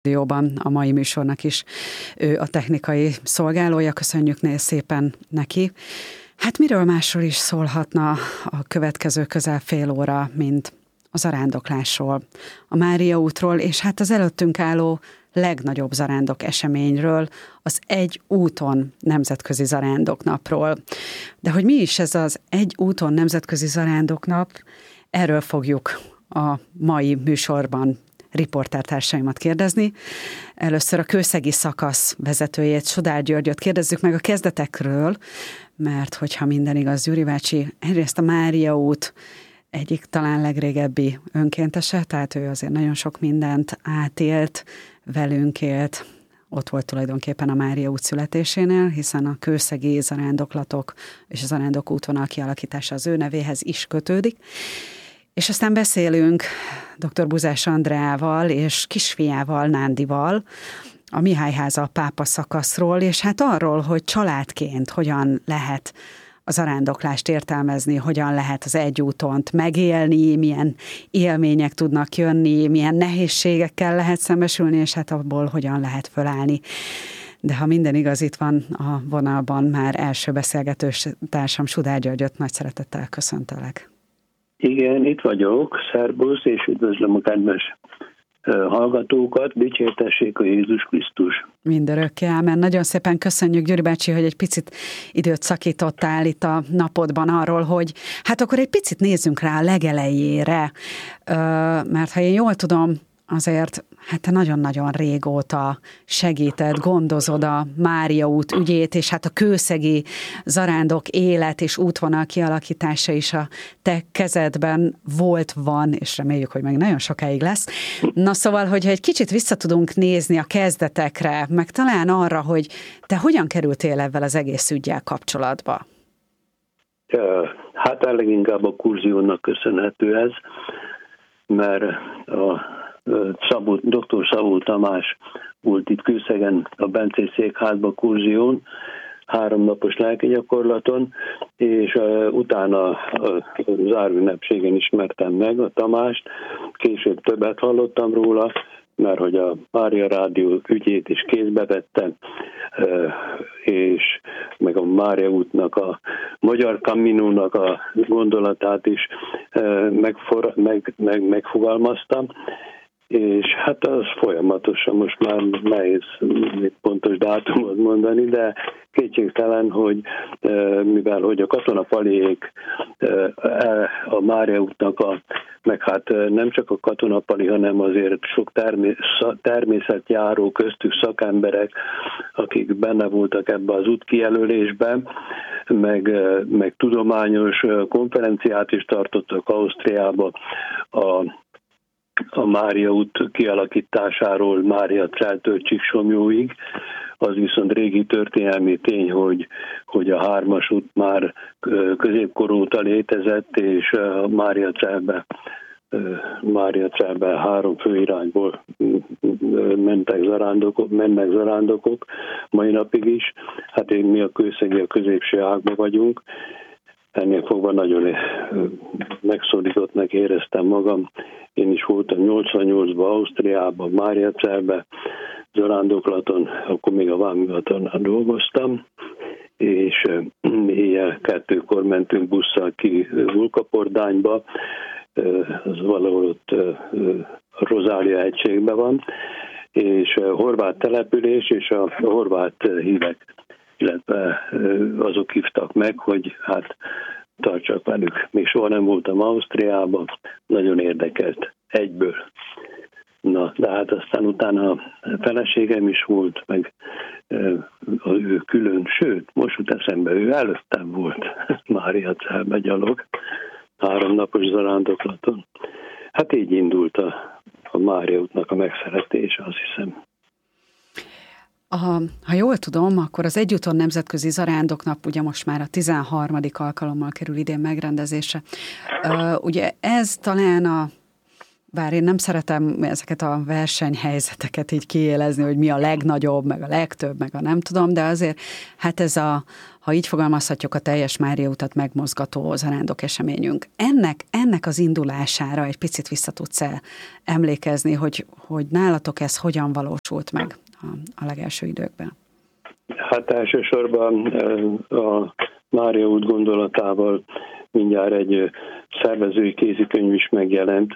stúdióban a mai műsornak is ő a technikai szolgálója, köszönjük szépen neki. Hát miről másról is szólhatna a következő közel fél óra, mint a zarándoklásról, a Mária útról, és hát az előttünk álló legnagyobb zarándok eseményről, az Egy úton nemzetközi zarándoknapról. De hogy mi is ez az Egy úton nemzetközi zarándoknap, erről fogjuk a mai műsorban riportertársaimat kérdezni. Először a kőszegi szakasz vezetőjét, Sodár Györgyöt kérdezzük meg a kezdetekről, mert hogyha minden igaz, Gyuri bácsi, egyrészt a Mária út egyik talán legrégebbi önkéntese, tehát ő azért nagyon sok mindent átélt, velünk élt, ott volt tulajdonképpen a Mária út születésénél, hiszen a kőszegi zarándoklatok és a zarándok útvonal kialakítása az ő nevéhez is kötődik. És aztán beszélünk dr. Buzás Andreával és kisfiával, Nándival, a Mihályháza pápa szakaszról, és hát arról, hogy családként hogyan lehet a zarándoklást értelmezni, hogyan lehet az Egy útont megélni, milyen élmények tudnak jönni, milyen nehézségekkel lehet szembesülni, és hát abból hogyan lehet fölállni. De ha minden igaz, itt van a vonalban már első beszélgetős társam, Sodár Györgyöt, nagy szeretettel köszöntelek. Igen, itt vagyok, szerbusz, és üdvözlöm a kedves hallgatókat, dicsértessék a Jézus Krisztus. Mindörökké, ámen. Nagyon szépen köszönjük, Gyuri bácsi, hogy egy picit időt szakítottál itt a napodban arról, hogy hát akkor egy picit nézzünk rá a legelejére, mert ha én jól tudom, azért hát te nagyon-nagyon régóta segíted, gondozod a Mária út ügyét, és hát a kőszegi zarándok élet és útvonal kialakítása is a te kezedben volt, van, és reméljük, hogy meg nagyon sokáig lesz. Na szóval, hogyha egy kicsit vissza tudunk nézni a kezdetekre, meg talán arra, hogy te hogyan kerültél ebben az egész üggyel kapcsolatba? Hát leginkább a kurziónak köszönhető ez, mert a dr. Szabó Tamás volt itt Kőszegen a Bencés Székházba kurzión, 3 napos lelki gyakorlaton, és utána a zárünnepségen ismertem meg a Tamást, később többet hallottam róla, mert hogy a Mária Rádió ügyét is kézbe vettem, és meg a Mária útnak, a Magyar Caminónak a gondolatát is megfogalmaztam, és hát az folyamatosan, most már nehéz pontos dátumot mondani, de kétségtelen, hogy mivel hogy a katonapaliék a Mária útnak meg hát nem csak a katonapali, hanem azért sok természetjáró, köztük szakemberek, akik benne voltak ebbe az útkijelölésben, meg tudományos konferenciát is tartottak Ausztriába a Mária út kialakításáról Mária Celtől Csíksomlyóig. Az viszont régi történelmi tény, hogy a 3-as út már középkor óta létezett, és Mária Celbe 3 főirányból mennek zarándokok, mai napig is. Hát mi a kőszegi a középső ágban vagyunk, ennél fogva nagyon megszólítottnak éreztem magam. Én is voltam 88-ban Ausztriában, Máriacelben, zarándoklaton, akkor még a vámhivatalnál dolgoztam, és éjjel 2-kor mentünk busszal ki Vulkapordányba, az valahol ott Rozália hegységben van, és horvát település, és a horvát hívek, illetve azok hívtak meg, hogy hát tartsak velük. Még soha nem voltam Ausztriában, nagyon érdekelt egyből. Na, de hát aztán utána a feleségem is volt, meg ő külön, sőt, most jut eszembe, ő előttem volt Máriacelbe gyalog, 3 napos zarándoklaton. Hát így indult a Mária útnak a megszeretése, azt hiszem. Ha jól tudom, akkor az Egy úton nemzetközi zarándoknap ugye most már a 13. alkalommal kerül idén megrendezésre. Ugye ez talán bár én nem szeretem ezeket a versenyhelyzeteket így kiélezni, hogy mi a legnagyobb, meg a legtöbb, meg a nem tudom, de azért hát ez ha így fogalmazhatjuk, a teljes Mária utat megmozgató zarándok eseményünk. Ennek az indulására egy picit vissza tudsz emlékezni, hogy nálatok ez hogyan valósult meg a legelső időkben? Hát elsősorban a Mária út gondolatával mindjárt egy szervezői kézikönyv is megjelent,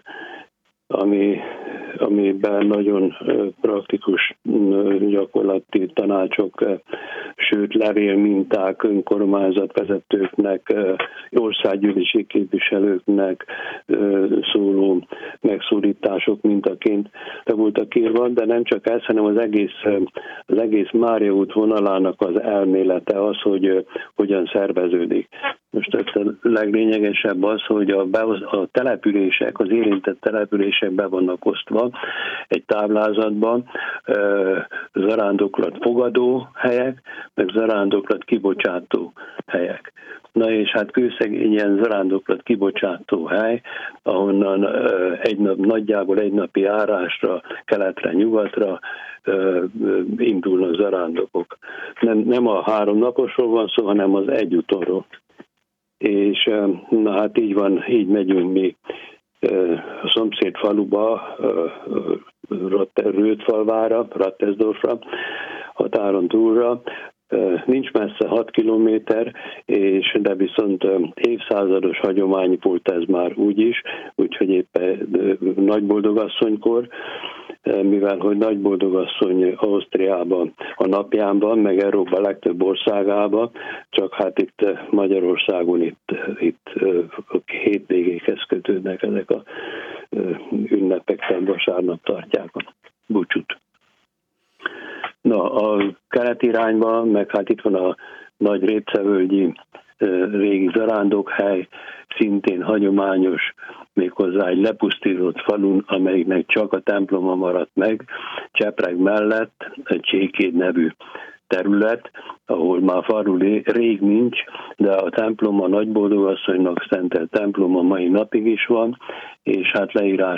amiben nagyon praktikus gyakorlati tanácsok, sőt levélminták önkormányzatvezetőknek, országgyűlési képviselőknek szóló megszólítások mintaként le voltak írva, de nem csak ez, hanem az egész Mária út vonalának az elmélete az, hogy hogyan szerveződik. Most a leglényegesebb az, hogy a települések, az érintett települések be vannak osztva egy táblázatban, zarándoklat fogadó helyek, meg zarándoklat kibocsátó helyek. Na és hát Kőszegény ilyen zarándoklat kibocsátó hely, ahonnan nagyjából egy napi járásra, keletre, nyugatra indulnak zarándokok. Nem a 3 naposról van szó, hanem az egyútonról. És na hát így megyünk mi a szomszéd faluba, Rödfalvára, Rattesdorfra, határon túlra. Nincs messze 6 kilométer, de viszont évszázados hagyomány volt ez már úgyis, úgyhogy éppen Nagyboldogasszonykor, mivel hogy Nagyboldogasszony Ausztriában a napjánban, meg Európa legtöbb országában, csak hát itt Magyarországon itt hétvégékhez kötődnek ezek a ünnepek, tehát vasárnap tartják a búcsút. Na, a keleti irányban, meg hát itt van a nagy Répcevölgyi régi zarándokhely, szintén hagyományos, méghozzá egy lepusztított falun, amelyiknek csak a temploma maradt meg, Csepreg mellett egy Csékéd nevű terület, ahol már falu rég nincs, de a templom a Nagyboldogasszonynak szentelt templom a mai napig is van, és hát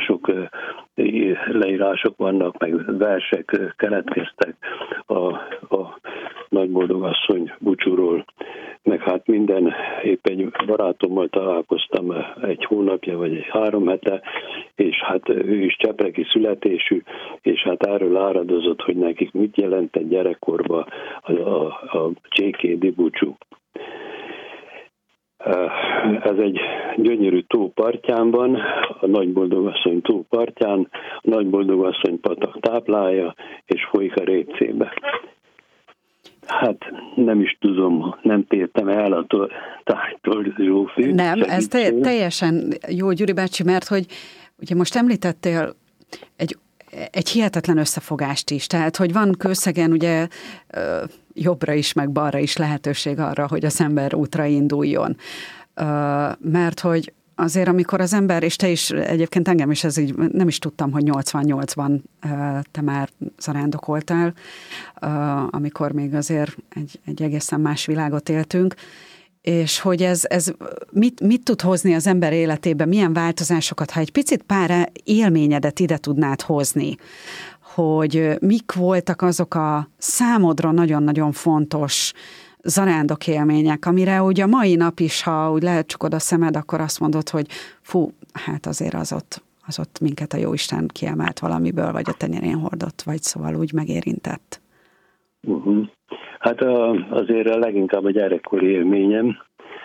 leírások vannak, meg versek keletkeztek a Nagyboldogasszony búcsúról, meg hát épp egy barátommal találkoztam egy hónapja, vagy egy 3 hete, és hát ő is csepregi születésű, és hát erről áradozott, hogy nekik mit jelentett gyerekkorban a csékédi búcsú. Ez egy gyönyörű tó partján van, a Nagyboldogasszony tó partján, a Nagyboldogasszony patak táplálja, és folyik a Répcébe. Hát nem is tudom, nem tértem el a tájtól, Zsófi. Nem, ez teljesen jó, Gyuri bácsi, mert hogy ugye most említettél egy hihetetlen összefogást is, tehát hogy van Kőszegen ugye jobbra is, meg balra is lehetőség arra, hogy az ember útra induljon. Mert hogy azért, amikor az ember, és te is, egyébként engem is ez így, nem is tudtam, hogy 88-ban te már zarándokoltál, amikor még azért egy egészen más világot éltünk, és hogy ez mit tud hozni az ember életébe, milyen változásokat, ha egy picit pár élményedet ide tudnád hozni, hogy mik voltak azok a számodra nagyon-nagyon fontos zarándok élmények, amire ugye a mai nap is, ha úgy lehecsukod a szemed, akkor azt mondod, hogy fú, hát azért az ott minket a Jóisten kiemelt valamiből, vagy a tenyerén hordott, vagy szóval úgy megérintett. Uh-huh. Hát azért leginkább a gyerekkori élményem.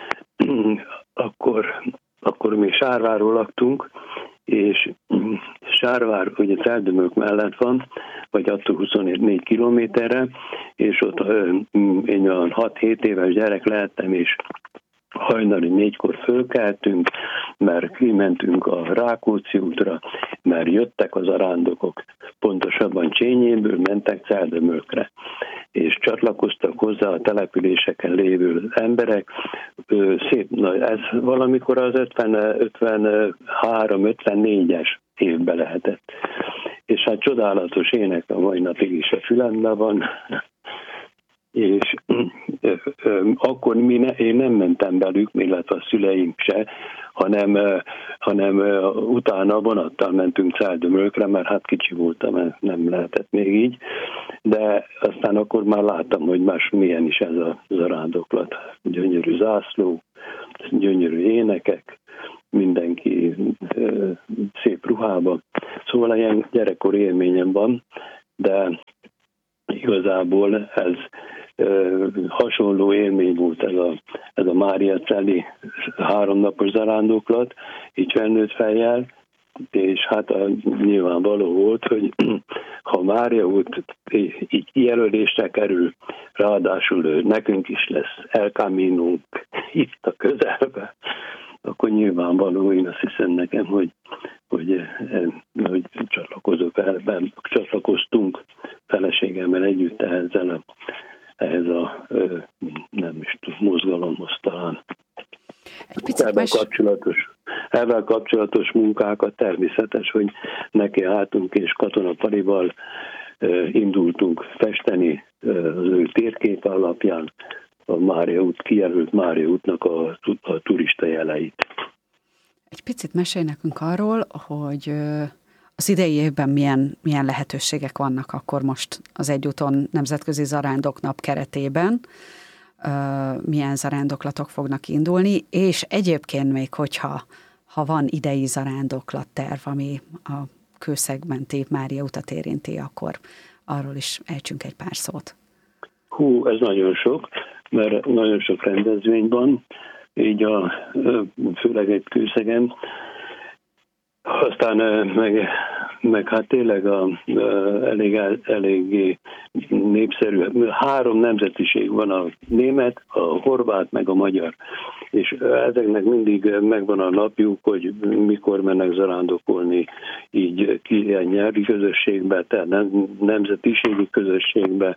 Akkor még Sárváron laktunk, és Sárvár ugye Celdömök mellett van, vagy attól 24 kilométerre, és ott én olyan 6-7 éves gyerek lehettem, és hajnali 4-kor fölkeltünk, mert kimentünk a Rákóczi útra, mert jöttek az zarándokok, pontosabban Csényéből mentek Celdömökre, és csatlakoztak hozzá a településeken lévő emberek. Szép, ez valamikor az 53-54-es évben lehetett. És hát csodálatos ének a mai napig is a fülemben van. és akkor én nem mentem velük, illetve a szüleim se, hanem utána vonattal mentünk Celldömölkre, mert hát kicsi voltam, nem lehetett még így, de aztán akkor már láttam, hogy milyen is ez a zarándoklat. Gyönyörű zászló, gyönyörű énekek, mindenki szép ruhában. Szóval ilyen gyerekkori élményem van, de igazából ez hasonló élmény volt ez a Máriacelli 3 napos zarándoklat, így felnőtt fejjel, és hát nyilvánvaló volt, hogy ha Mária út így kijelölésre kerül, ráadásul nekünk is lesz El Caminónk itt a közelben, akkor nyilvánvaló, én azt hiszem nekem, hogy csatlakoztunk feleségemmel együtt ehhez a nem is tudom, mozgalomhoz talán. Ezzel kapcsolatos munkákat természetes, hogy nekiálltunk és Katonaparival indultunk festeni az ő térkép alapján a Mária út, kijelölt Mária útnak a turista jeleit. Egy picit mesélj nekünk arról, hogy az idei évben milyen lehetőségek vannak akkor most az Egyúton Nemzetközi Zarándoknap keretében, milyen zarándoklatok fognak indulni, és egyébként még, hogyha van idei zarándoklatterv, ami a kőszegmenti Mária utat érinti, akkor arról is ejtsünk egy pár szót. Ez nagyon sok, mert nagyon sok rendezvény van, így főleg egy Kőszegen. Aztán meg hát tényleg eléggé népszerű. 3 nemzetiség van, a német, a horvát, meg a magyar. És ezeknek mindig megvan a napjuk, hogy mikor mennek zarándokolni így ilyen nyelvi közösségbe, tehát nemzetiségi közösségbe.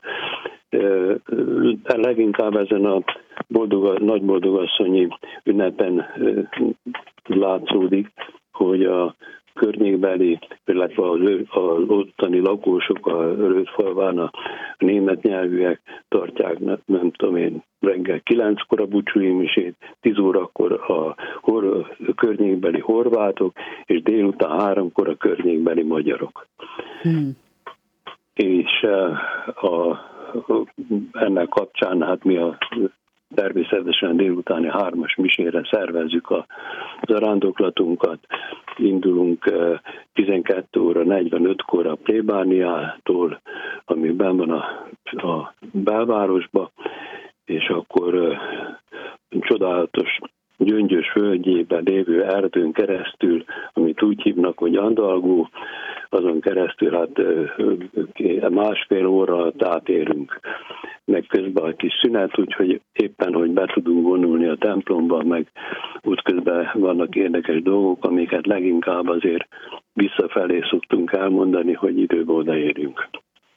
Leginkább ezen a nagy boldogasszonyi ünnepen látszódik, hogy a környékbeli, illetve az ottani lakósok a Rödfalván, a német nyelvűek tartják, nem tudom én, reggel 9-kor a búcsúi misét, 10 órakor a környékbeli horvátok, és délután 3-kor a környékbeli magyarok. És ennek kapcsán hát mi természetesen délutáni 3-as misére szervezzük a zarándoklatunkat. Indulunk 12 óra 45-kor a plébániától, ami benn van a belvárosba, és akkor csodálatos gyöngyös völgyében lévő erdőn keresztül, amit úgy hívnak, hogy Andalgó, azon keresztül hát 1,5 óra alatt átérünk, meg közben a kis szünet, úgyhogy éppen, hogy be tudunk vonulni a templomba, meg útközben vannak érdekes dolgok, amiket leginkább azért visszafelé szoktunk elmondani, hogy időben odaérjünk.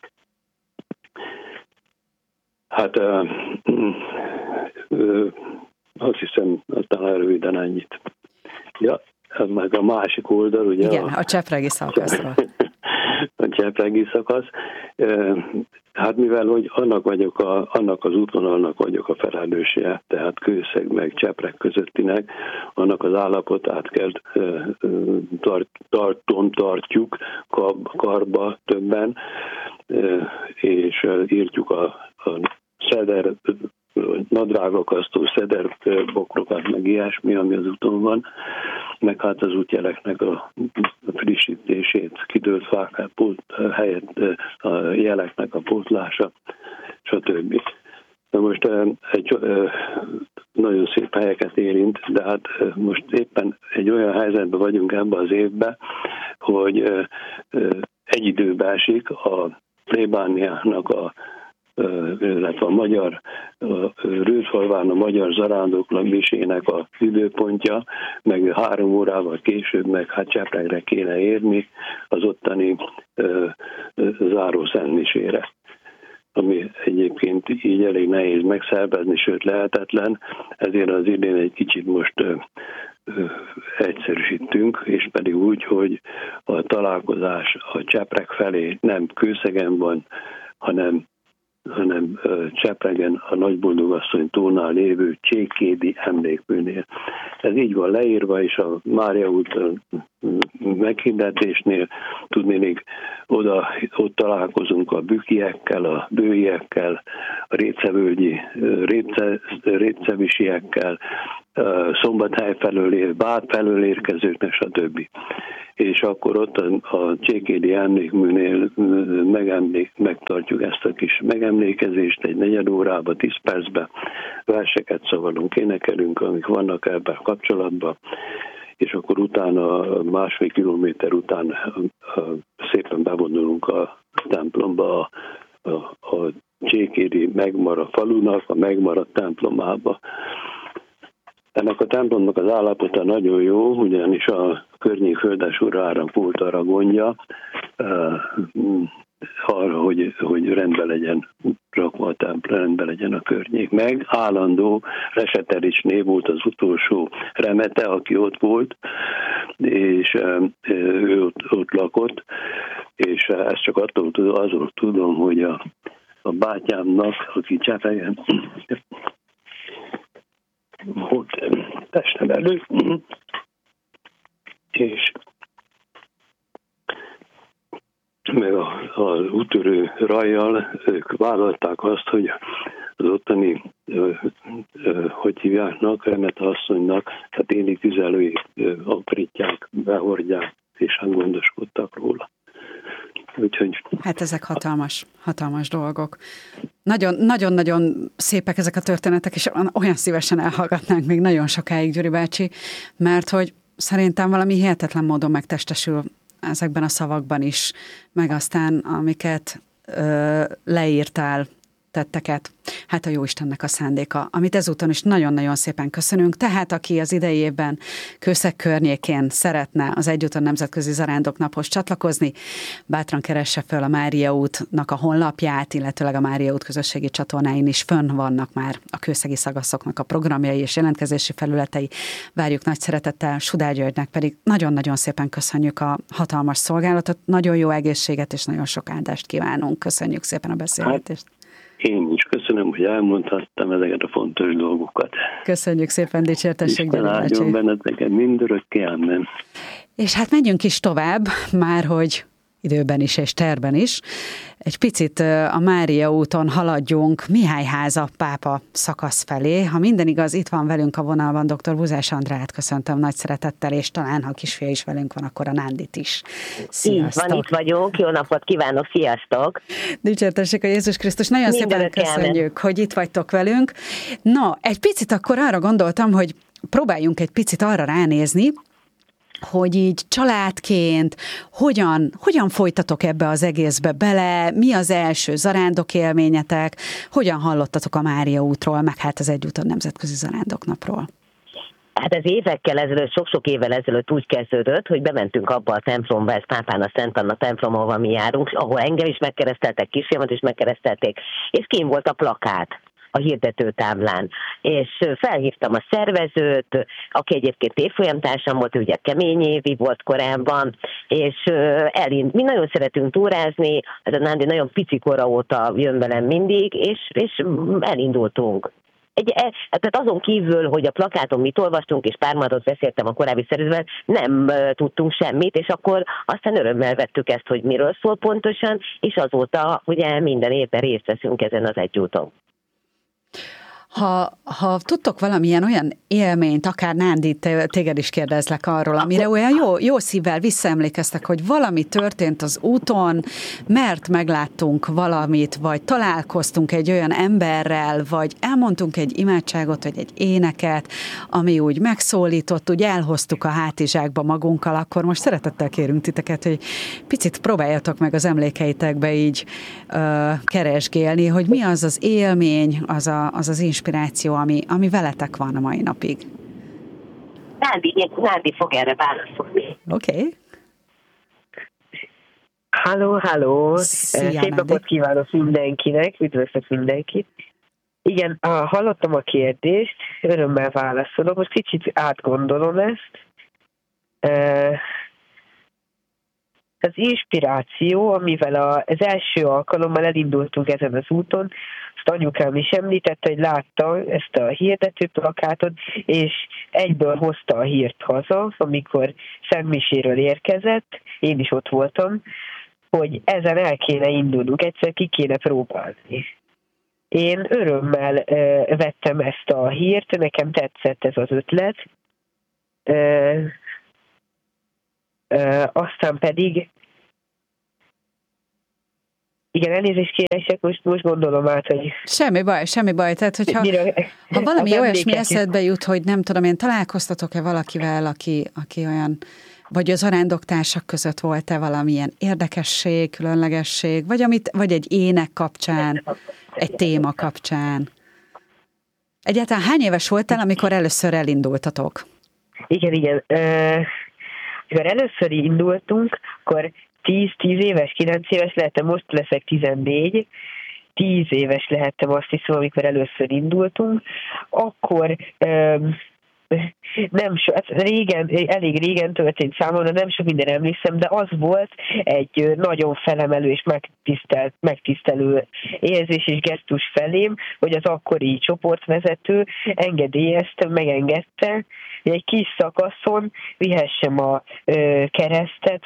Hát azt hiszem, talán röviden ennyit. Ja, meg a másik oldal, ugye? Igen, a csepregi szakaszra. A csepregi szakasz. Hát mivel, hogy annak az útvonalnak vagyok a felelőse, tehát Kőszeg meg Csepreg közöttinek, annak az állapotát kell tartjuk karba többen, és írtjuk a szeder, nadrágakasztó szederbokrokat, meg ilyesmi, ami az úton van, meg hát az útjeleknek a frissítését, kidőlt fák helyett a jeleknek a pótlása, stb. Na most egy nagyon szép helyeket érint, de hát most éppen egy olyan helyzetben vagyunk ebben az évben, hogy egy időben esik a plébániának illetve a magyar Rödfalván a magyar zarándoklat misének a időpontja, meg 3 órával később, meg hát Csepregre kéne érni az ottani zárószentmisére, ami egyébként így elég nehéz megszervezni, sőt lehetetlen, ezért az idén egy kicsit most egyszerűsítünk, és pedig úgy, hogy a találkozás a Csepreg felé nem Kőszegen van, hanem Csepregen a Nagyboldogasszony tónál lévő Csékédi emlékműnél. Ez így van leírva, és a Mária út meghirdetésnél tudnélik, ott találkozunk a bükiekkel, a bőiekkel, a récevölgyi récevisiekkel, Szombathely felől, Bát felől érkezőknek, stb. És akkor ott a Csékédi emlékműnél megtartjuk ezt a kis megemlékezést egy negyed órába, 10 percbe, verseket szavalunk, énekelünk, amik vannak ebben kapcsolatban, és akkor utána, 1,5 kilométer után szépen bevonulunk a templomba, a Csékédi megmaradt falunak, a megmaradt templomába. Ennek a templomnak az állapota nagyon jó, ugyanis a környék földesúrára volt arra gondja, arra, hogy rendben legyen rakva a templom, rendben legyen a környék. Meg állandó Resetericsné volt az utolsó remete, aki ott volt, és ő ott lakott, és ezt csak azról tudom, hogy a bátyámnak, aki Csepregen volt testnevelő, és meg az úttörő rajjal ők vállalták azt, hogy az ottani, hogy hívjáknak, Remete asszonynak, tehát éli tüzelői aprítják, behordják, és gondoskodtak róla. Úgyhogy... Hát ezek hatalmas dolgok. Nagyon-nagyon szépek ezek a történetek, és olyan szívesen elhallgatnánk még nagyon sokáig, Gyuri bácsi, mert hogy szerintem valami hihetetlen módon megtestesül ezekben a szavakban is, meg aztán amiket leírtál, tetteket, hát a Jóistennek a szándéka, amit ezúton is nagyon-nagyon szépen köszönünk. Tehát aki az idei évben Kőszeg környékén szeretne az Egyúton Nemzetközi Zarándoknaphoz csatlakozni, bátran keresse föl a Mária útnak a honlapját, illetőleg a Mária út közösségi csatornáin is fönn vannak már a kőszegi szagaszoknak a programjai és jelentkezési felületei. Várjuk nagy szeretettel, Sudár Györgynek pedig nagyon-nagyon szépen köszönjük a hatalmas szolgálatot, nagyon jó egészséget és nagyon sok áldást kívánunk. Köszönjük szépen a beszélgetést. Én is köszönöm, hogy elmondhattam ezeket a fontos dolgokat. Köszönjük szépen, dicsértesség, Gyuri bácsi. Isten áldjon benneteket mindörökké, amen. És hát menjünk is tovább, már hogy időben is és terben is. Egy picit a Mária úton haladjunk Mihályháza pápa szakasz felé. Ha minden igaz, itt van velünk a vonalban dr. Buzás Andrát, köszöntöm nagy szeretettel, és talán, ha kisfia is velünk van, akkor a Nándit is. Sziasztok! Így van, itt vagyunk, jó napot kívánok, sziasztok! Dicsértessék a Jézus Krisztus, nagyon szépen köszönjük, hogy itt vagytok velünk. Na, egy picit akkor arra gondoltam, hogy próbáljunk egy picit arra ránézni, hogy így családként hogyan folytatok ebbe az egészbe bele, mi az első zarándok élményetek, hogyan hallottatok a Mária útról, meg hát az Egyúton Nemzetközi Zarándoknapról? Hát ez évekkel ezelőtt, sok-sok évvel ezelőtt úgy kezdődött, hogy bementünk abba a templomba, ez Pápán a Szent Anna templom, ahol mi járunk, ahol engem is megkereszteltek, kisfiamat is megkeresztelték, és kín volt a plakát a hirdetőtáblán, és felhívtam a szervezőt, aki egyébként évfolyamtársam volt, ugye Kemény Évi volt korábban, és mi nagyon szeretünk túrázni, ez a Nándi nagyon pici kora óta jön velem mindig, és elindultunk. Tehát azon kívül, hogy a plakáton mit olvastunk, és pár mondatot beszéltem a korábbi szervezővel, nem tudtunk semmit, és akkor aztán örömmel vettük ezt, hogy miről szól pontosan, és azóta ugye minden évben részt veszünk ezen az Egyúton. Ha tudtok valamilyen olyan élményt, akár Nándi, téged is kérdezlek arról, amire olyan jó szívvel visszaemlékeztek, hogy valami történt az úton, mert megláttunk valamit, vagy találkoztunk egy olyan emberrel, vagy elmondtunk egy imádságot, vagy egy éneket, ami úgy megszólított, úgy elhoztuk a hátizsákba magunkkal, akkor most szeretettel kérünk titeket, hogy picit próbáljatok meg az emlékeitekbe így keresgélni, hogy mi az az élmény, az inspiráció, ami veletek van a mai napig. Nándi fog erre válaszolni. Oké. Okay. Halló! Szép napot kívánok mindenkinek, üdvözlök mindenkit. Igen, hallottam a kérdést, örömmel válaszolok, most kicsit átgondolom ezt. az inspiráció, amivel az első alkalommal elindultunk ezen az úton, azt anyukám is említette, hogy látta ezt a hirdetőplakátot, és egyből hozta a hírt haza, amikor Szentmiséről érkezett, én is ott voltam, hogy ezen el kéne indulnunk, egyszer ki kéne próbálni. Én örömmel vettem ezt a hírt, nekem tetszett ez az ötlet, aztán pedig igen, elnézést kérek, most gondolom át, hogy... Semmi baj. Tehát, hogyha ha valami olyasmi eszedbe jut, hogy nem tudom én, találkoztatok-e valakivel, aki olyan, vagy az zarándok-társak között volt-e valamilyen érdekesség, különlegesség, vagy egy ének kapcsán, egy téma kapcsán. Egyáltalán hány éves voltál, amikor először elindultatok? Igen. Amikor először indultunk, akkor 10 éves, 9 éves lehettem, most leszek 14, 10 éves lehettem, azt hiszem, amikor először indultunk, akkor elég régen történt számomra, nem sok minden emlékszem, de az volt egy nagyon felemelő és megtisztelő érzés és gesztus felém, hogy az akkori csoportvezető megengedte, hogy egy kis szakaszon vihessem a keresztet,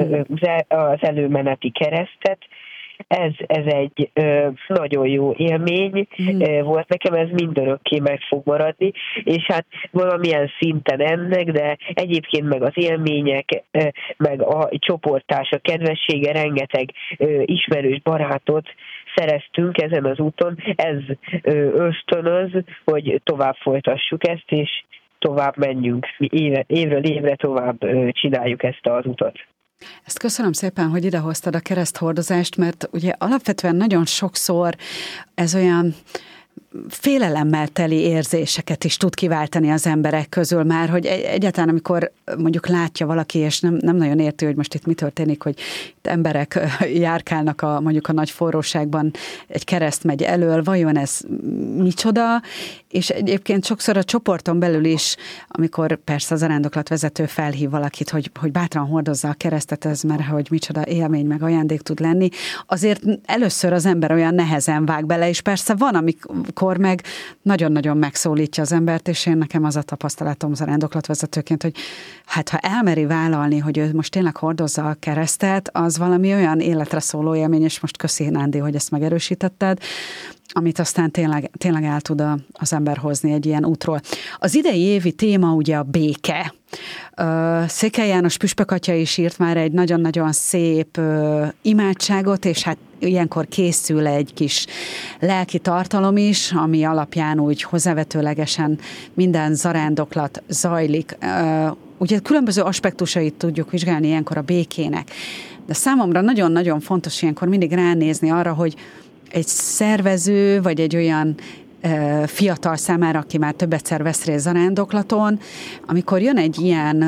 az előmeneti keresztet. Ez egy nagyon jó élmény volt nekem, ez mindörökké meg fog maradni, és hát valamilyen szinten ennek, de egyébként meg az élmények, meg a csoporttársak kedvessége, rengeteg ismerős barátot szereztünk ezen az úton, ez ösztönöz, hogy tovább folytassuk ezt, és tovább menjünk, évről évre tovább csináljuk ezt az utat. Ezt köszönöm szépen, hogy idehoztad a kereszthordozást, mert ugye alapvetően nagyon sokszor ez olyan félelemmel teli érzéseket is tud kiváltani az emberek közül már, hogy egyáltalán amikor mondjuk látja valaki, és nem nagyon érti, hogy most itt mi történik, hogy itt emberek járkálnak mondjuk a nagy forróságban, egy kereszt megy elől, vajon ez micsoda? És egyébként sokszor a csoporton belül is, amikor persze az zarándoklatvezető felhív valakit, hogy bátran hordozza a keresztet, ez már hogy micsoda élmény meg ajándék tud lenni, azért először az ember olyan nehezen vág bele, és persze van, amikor meg nagyon-nagyon megszólítja az embert, és én nekem az a tapasztalatom zarándoklatvezetőként, hogy hát ha elmeri vállalni, hogy ő most tényleg hordozza a keresztet, az valami olyan életre szóló élmény, és most köszi, Nándi, hogy ezt megerősítetted, amit aztán tényleg el tud az ember hozni egy ilyen útról. Az idei évi téma ugye a béke. Székely János püspökatya is írt már egy nagyon-nagyon szép imádságot, és hát ilyenkor készül egy kis lelki tartalom is, ami alapján úgy hozzávetőlegesen minden zarándoklat zajlik. Ugye különböző aspektusait tudjuk vizsgálni ilyenkor a békének, de számomra nagyon-nagyon fontos ilyenkor mindig ránézni arra, hogy egy szervező, vagy egy olyan fiatal számára, aki már több egyszer vesz részt zarándoklaton, amikor jön egy ilyen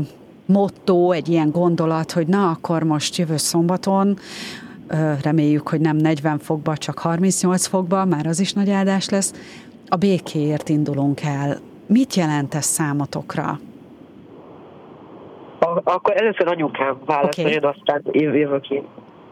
motto, egy ilyen gondolat, hogy na, akkor most jövő szombaton, reméljük, hogy nem 40 fokba, csak 38 fokba, már az is nagy áldás lesz, a békéért indulunk el. Mit jelent ez számotokra? Akkor először anyukám válaszoljon, aztán jövök én.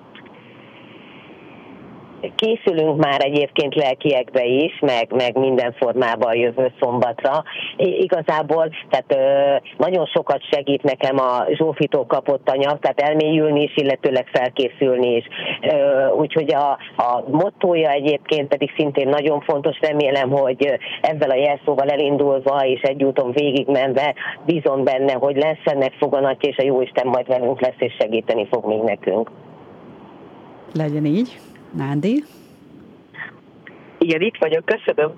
Készülünk már egyébként lelkiekbe is, meg minden formában jövő szombatra. Igazából tehát nagyon sokat segít nekem a Zsófitól kapott anyag, tehát elmélyülni is, illetőleg felkészülni is. Úgyhogy a mottója egyébként pedig szintén nagyon fontos, remélem, hogy ezzel a jelszóval elindulva és egy úton végigmenve bízom benne, hogy lesz ennek foganatja, és a Jóisten majd velünk lesz, és segíteni fog még nekünk. Legyen így. Nándi? Igen, itt vagyok, köszönöm.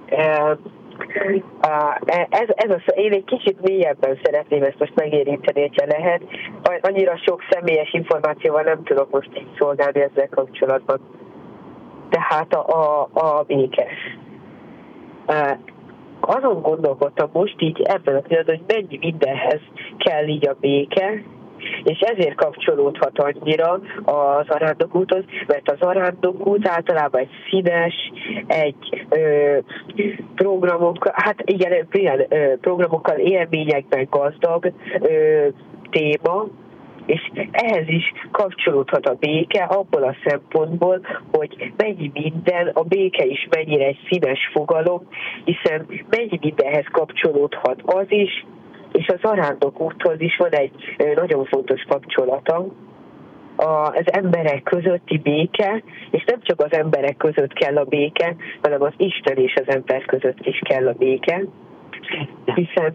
Én egy kicsit mélyebben szeretném ezt most megérinteni, hogyha lehet. Annyira sok személyes információval nem tudok most így szolgálni ezzel kapcsolatban. Tehát a béke. Azon gondolkodtam most így ebben a pillanatban, hogy mennyi mindenhez kell így a béke, és ezért kapcsolódhat annyira a zarándokúthoz, mert a zarándokút általában egy színes, egy programokkal, élményekben gazdag téma, És ehhez is kapcsolódhat a béke abból a szempontból, hogy mennyi minden, a béke is mennyire egy színes fogalom, hiszen mennyi mindenhez kapcsolódhat az is, és a zarándok úthoz is van egy nagyon fontos kapcsolata, az emberek közötti béke, és nem csak az emberek között kell a béke, hanem az Isten és az ember között is kell a béke, hiszen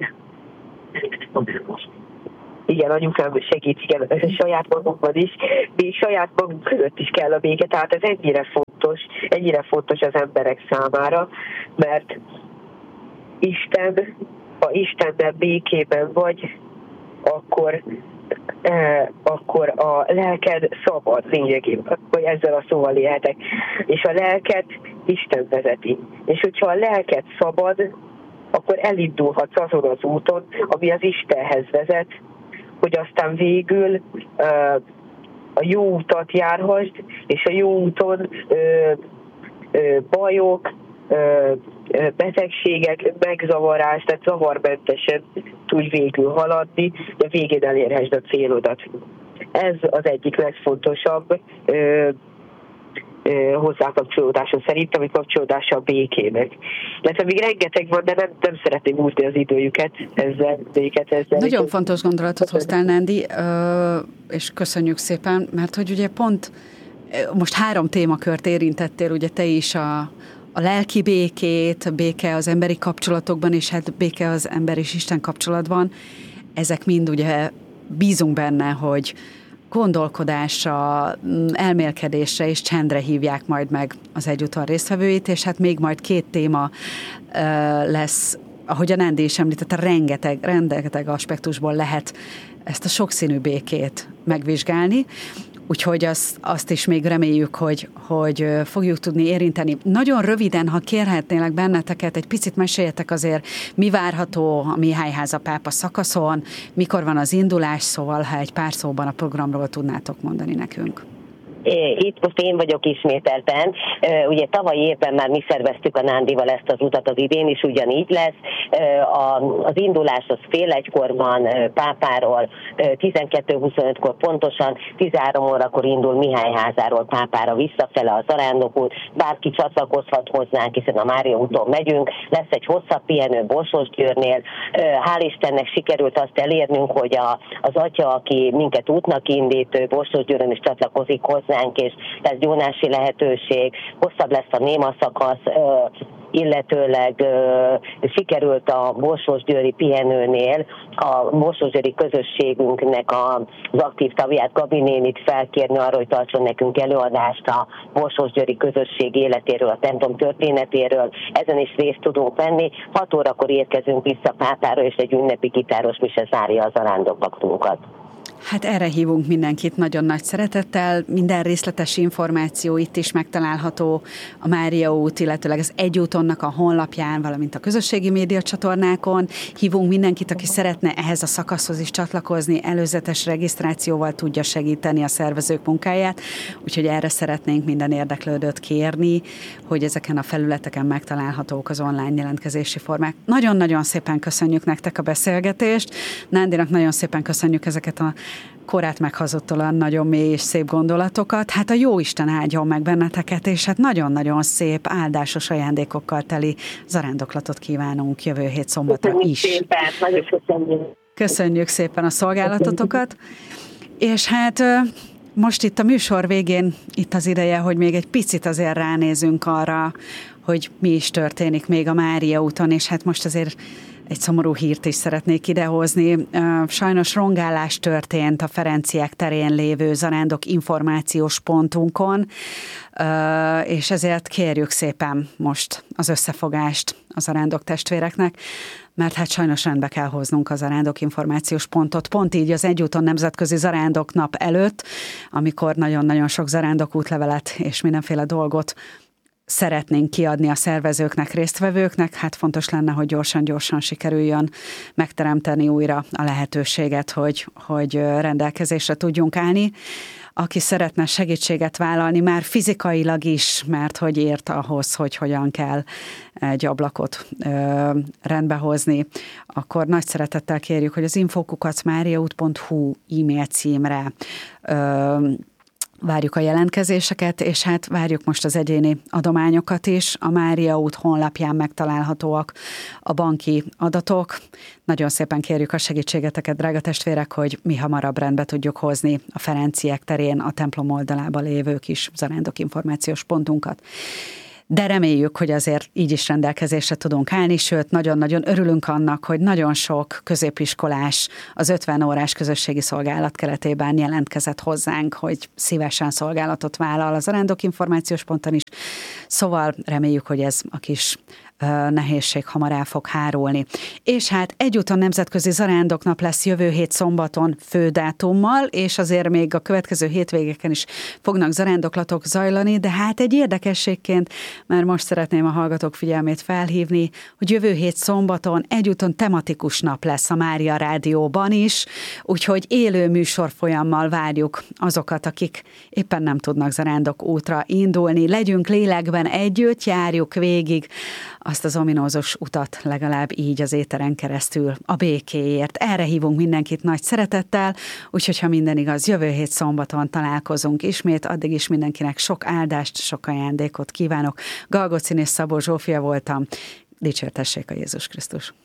igen, anyukám segít, igen, saját magunkban is, még saját magunk között is kell a béke, tehát ez ennyire fontos az emberek számára, mert ha Istennel békében vagy, akkor a lelked szabad lényegében, vagy ezzel a szóval élhetek. És a lelket Isten vezeti. És hogyha a lelked szabad, akkor elindulhatsz azon az úton, ami az Istenhez vezet, hogy aztán végül a jó utat járhassd, és a jó úton bajok, betegségek, megzavarás, tehát zavarmentesen tudj végül haladni, de végén elérhessd a célodat. Ez az egyik legfontosabb hozzákapcsolódásom szerint, ami kapcsolódása a békének. Illetve még rengeteg van, de nem szeretném húzni az időjüket ezzel. Nagyon fontos gondolatot hoztál, Nándi, és köszönjük szépen, mert hogy ugye pont most 3 témakört érintettél, ugye te is a lelki békét, a béke az emberi kapcsolatokban, és hát béke az ember és Isten kapcsolatban. Ezek mind ugye bízunk benne, hogy gondolkodásra, elmélkedésre és csendre hívják majd meg az egyúton résztvevőit, és hát még majd 2 téma lesz, ahogy a Nándi is említette, rengeteg aspektusból lehet ezt a sokszínű békét megvizsgálni. Úgyhogy azt is még reméljük, hogy fogjuk tudni érinteni. Nagyon röviden, ha kérhetnélek benneteket, egy picit meséljetek azért, mi várható a Mihályháza pápa szakaszon, mikor van az indulás, szóval ha egy pár szóban a programról tudnátok mondani nekünk. Itt most én vagyok ismételten. Ugye tavalyi évben már mi szerveztük a Nándival ezt az utat, az idén is ugyanígy lesz. Az indulás az 12:30 Pápáról, 12:25-kor pontosan, 13 órakor indul Mihályházáról Pápára visszafele a zarándokút. Bárki csatlakozhat hozzánk, hiszen a Mária úton megyünk. Lesz egy hosszabb pihenő Borsós-Győrnél. Hál' Istennek sikerült azt elérnünk, hogy az atya, aki minket útnak indít, Borsós-Győrön is csatlakozik hozzá, és lesz gyónási lehetőség, hosszabb lesz a néma szakasz, illetőleg sikerült a Borsós-Győri pihenőnél a Borsós-Győri közösségünknek az aktív tagját, Gabi nénit felkérni arra, hogy tartson nekünk előadást a Borsós-Győri közösség életéről, a templom történetéről. Ezen is részt tudunk venni. 6 órakor érkezünk vissza Pápára, és egy ünnepi gitáros mise zárja az arándokbaktunkat. Hát erre hívunk mindenkit nagyon nagy szeretettel. Minden részletes információ itt is megtalálható a Mária út, illetőleg az Egyútonnak a honlapján, valamint a közösségi média csatornákon. Hívunk mindenkit, aki szeretne ehhez a szakaszhoz is csatlakozni, előzetes regisztrációval tudja segíteni a szervezők munkáját, úgyhogy erre szeretnénk minden érdeklődőt kérni, hogy ezeken a felületeken megtalálhatók az online jelentkezési formák. Nagyon-nagyon szépen köszönjük nektek a beszélgetést. Nándinak nagyon szépen köszönjük ezeket a korát meghazottalan nagyon mély és szép gondolatokat. Hát a Jóisten áldjon meg benneteket, és hát nagyon-nagyon szép, áldásos ajándékokkal teli zarándoklatot kívánunk jövő hét szombatra is. Szépen, nagyon köszönjük. Köszönjük szépen a szolgálatotokat, és hát most itt a műsor végén itt az ideje, hogy még egy picit azért ránézünk arra, hogy mi is történik még a Mária úton, és hát most azért egy szomorú hírt is szeretnék idehozni. Sajnos rongálás történt a Ferenciek terén lévő zarándok információs pontunkon, és ezért kérjük szépen most az összefogást a zarándok testvéreknek, mert hát sajnos rendbe kell hoznunk a zarándok információs pontot. Pont így az Egyúton Nemzetközi Zarándok Nap előtt, amikor nagyon-nagyon sok zarándok útlevelet és mindenféle dolgot szeretnénk kiadni a szervezőknek, résztvevőknek, hát fontos lenne, hogy gyorsan sikerüljön megteremteni újra a lehetőséget, hogy rendelkezésre tudjunk állni. Aki szeretne segítséget vállalni, már fizikailag is, mert hogy ért ahhoz, hogy hogyan kell egy ablakot rendbehozni, akkor nagy szeretettel kérjük, hogy az info@mariaút.hu e-mail címre várjuk a jelentkezéseket, és hát várjuk most az egyéni adományokat is. A Mária út honlapján megtalálhatóak a banki adatok. Nagyon szépen kérjük a segítségeteket, drága testvérek, hogy mi hamarabb rendbe tudjuk hozni a Ferenciek terén a templom oldalában lévő kis zarándok információs pontunkat. De reméljük, hogy azért így is rendelkezésre tudunk állni, sőt, nagyon-nagyon örülünk annak, hogy nagyon sok középiskolás az 50 órás közösségi szolgálat keretében jelentkezett hozzánk, hogy szívesen szolgálatot vállal az Zarándok információs ponton is. Szóval reméljük, hogy ez a kis nehézség hamar el fog hárulni. És hát egyúton Nemzetközi Zarándoknap lesz jövő hét szombaton fődátummal, és azért még a következő hétvégeken is fognak zarándoklatok zajlani, de hát egy érdekességként, mert most szeretném a hallgatók figyelmét felhívni, hogy jövő hét szombaton egyúton tematikus nap lesz a Mária Rádióban is, úgyhogy élő műsorfolyammal várjuk azokat, akik éppen nem tudnak zarándok útra indulni. Legyünk lélekben együtt, járjuk végig azt az ominózus utat legalább így az éteren keresztül a békéért. Erre hívunk mindenkit nagy szeretettel, úgyhogy ha minden igaz, jövő hét szombaton találkozunk ismét, addig is mindenkinek sok áldást, sok ajándékot kívánok. Galgocin és Szabó Zsófia voltam. Dicsértessék a Jézus Krisztus!